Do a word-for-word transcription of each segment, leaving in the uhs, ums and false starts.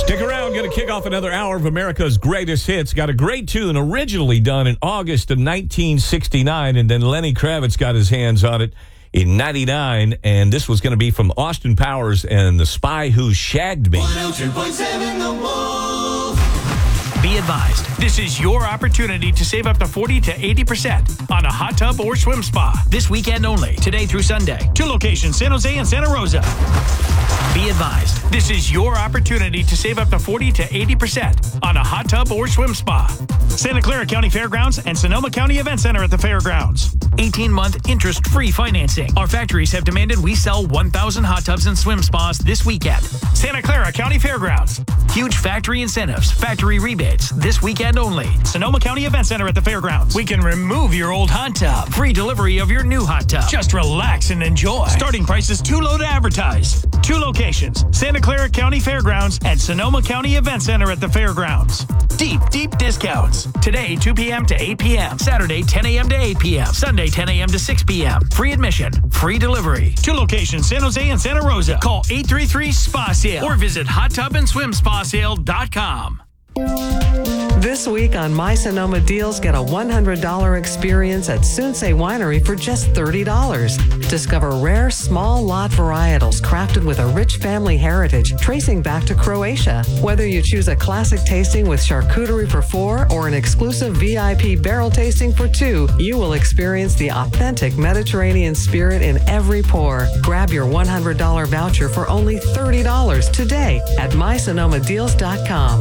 Stick around. Going to kick off another hour of America's Greatest Hits. Got a great tune originally done in August of nineteen sixty-nine, and then Lenny Kravitz got his hands on it in ninety-nine, and this was going to be from Austin Powers and The Spy Who Shagged Me. one oh two point seven The Wolf. Be advised, this is your opportunity to save up to forty to eighty percent on a hot tub or swim spa. This weekend only, today through Sunday. Two locations, San Jose and Santa Rosa. Be advised, this is your opportunity to save up to forty to eighty percent on a hot tub or swim spa. Santa Clara County Fairgrounds and Sonoma County Event Center at the Fairgrounds. eighteen-month interest-free financing. Our factories have demanded we sell one thousand hot tubs and swim spas this weekend. Santa Clara County Fairgrounds. Huge factory incentives, factory rebates, this weekend only. Sonoma County Event Center at the Fairgrounds. We can remove your old hot tub. Free delivery of your new hot tub. Just relax and enjoy. Starting price is too low to advertise. Two locations, Santa Clara County Fairgrounds and Sonoma County Event Center at the Fairgrounds. Deep, deep discounts. Today, two p.m. to eight p.m. Saturday, ten a.m. to eight p.m. Sunday, ten a.m. to six p.m. Free admission. Free delivery. Two locations, San Jose and Santa Rosa. Call eight three three S P A Sale or visit hot tub and swim spa sale dot com. This week on My Sonoma Deals, get a one hundred dollars experience at Sunsei Winery for just thirty dollars. Discover rare small lot varietals crafted with a rich family heritage tracing back to Croatia. Whether you choose a classic tasting with charcuterie for four or an exclusive V I P barrel tasting for two, you will experience the authentic Mediterranean spirit in every pour. Grab your one hundred dollars voucher for only thirty dollars today at my sonoma deals dot com.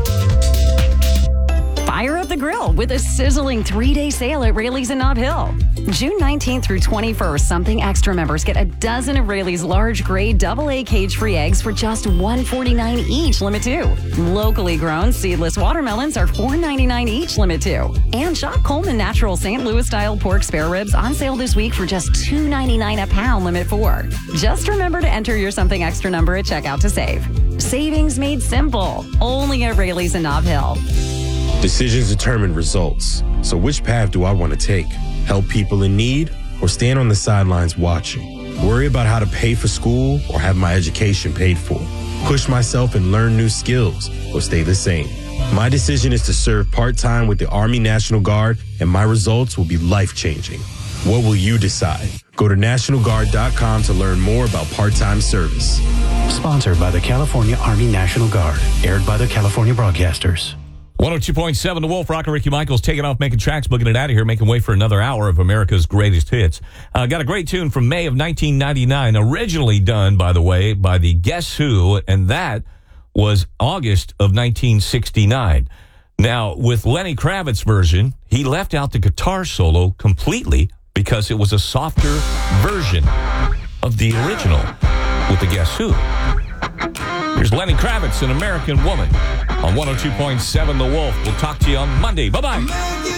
Fire up the grill with a sizzling three-day sale at Rayleigh's in Nob Hill. June nineteenth through twenty-first, Something Extra members get a dozen of Rayleigh's large grade double A cage-free eggs for just one dollar and forty-nine cents each, limit two. Locally grown seedless watermelons are four dollars and ninety-nine cents each, limit two. And shop Coleman Natural Saint Louis-style pork spare ribs on sale this week for just two dollars and ninety-nine cents a pound, limit four. Just remember to enter your Something Extra number at checkout to save. Savings made simple, only at Rayleigh's in Nob Hill. Decisions determine results. So which path do I want to take? Help people in need or stand on the sidelines watching? Worry about how to pay for school or have my education paid for? Push myself and learn new skills or stay the same? My decision is to serve part-time with the Army National Guard, and my results will be life-changing. What will you decide? Go to national guard dot com to learn more about part-time service. Sponsored by the California Army National Guard. Aired by the California Broadcasters. one oh two point seven The Wolf. Rocker Ricky Michaels taking off, making tracks, booking it out of here, making way for another hour of America's Greatest Hits. Uh, got a great tune from May of nineteen ninety-nine, originally done, by the way, by the Guess Who, and that was August of nineteen sixty-nine. Now, with Lenny Kravitz's version, he left out the guitar solo completely because it was a softer version of the original with the Guess Who. Here's Lenny Kravitz, An American Woman, on one oh two point seven The Wolf. We'll talk to you on Monday. Bye-bye.